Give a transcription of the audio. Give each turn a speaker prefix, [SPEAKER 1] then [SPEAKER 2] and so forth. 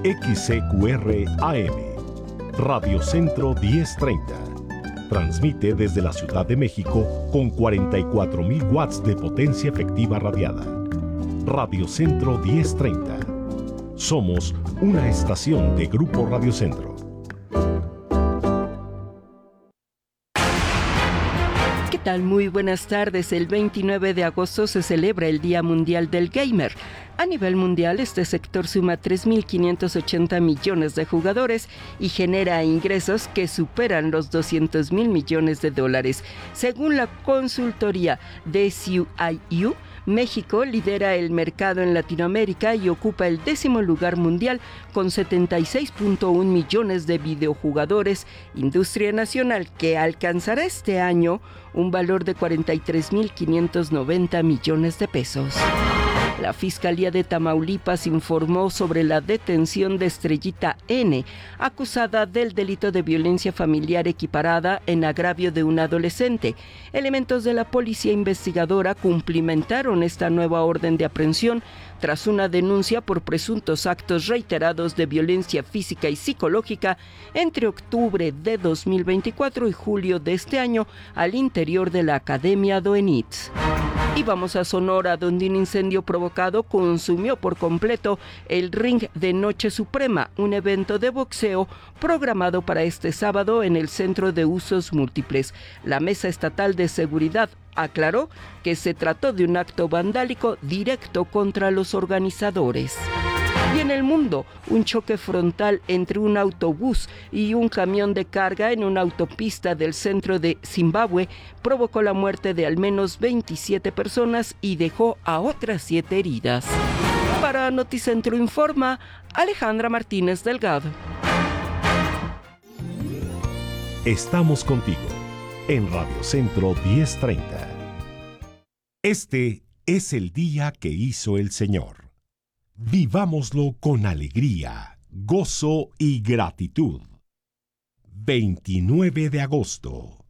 [SPEAKER 1] XCQR AM, Radio Centro 1030. Transmite desde la Ciudad de México con 44,000 watts de potencia efectiva radiada. Radio Centro 1030. Somos una estación de Grupo Radio Centro.
[SPEAKER 2] ¿Qué tal? Muy buenas tardes. El 29 de agosto se celebra el Día Mundial del Gamer. A nivel mundial, este sector suma 3.580 millones de jugadores y genera ingresos que superan los 200,000 millones de dólares. Según la consultoría DCIU, México lidera el mercado en Latinoamérica y ocupa el 10º lugar mundial con 76.1 millones de videojugadores, industria nacional que alcanzará este año un valor de 43.590 millones de pesos. La Fiscalía de Tamaulipas informó sobre la detención de Estrellita N., acusada del delito de violencia familiar equiparada en agravio de un adolescente. Elementos de la policía investigadora cumplimentaron esta nueva orden de aprehensión tras una denuncia por presuntos actos reiterados de violencia física y psicológica entre octubre de 2024 y julio de este año al interior de la Academia Doenitz. Y vamos a Sonora, donde un incendio provocado consumió por completo el Ring de Noche Suprema, un evento de boxeo programado para este sábado en el Centro de Usos Múltiples. La Mesa Estatal de Seguridad aclaró que se trató de un acto vandálico directo contra los organizadores. Y en el mundo, un choque frontal entre un autobús y un camión de carga en una autopista del centro de Zimbabue provocó la muerte de al menos 27 personas y dejó a otras 7 heridas. Para Noticentro Informa, Alejandra Martínez Delgado.
[SPEAKER 1] Estamos contigo en Radio Centro 1030. Este es el día que hizo el Señor. Vivámoslo con alegría, gozo y gratitud. 29 de agosto.